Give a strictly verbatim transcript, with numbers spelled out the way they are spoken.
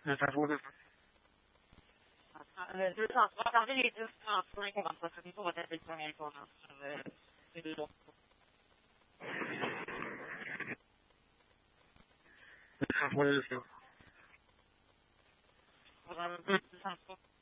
ça vaut deux. Le deux cent trois, attendez les deux cent cinq, on va procéder pour votre appel premier pour ces deux autres. deux cent trois, deux cent. Pour un deux cent trois.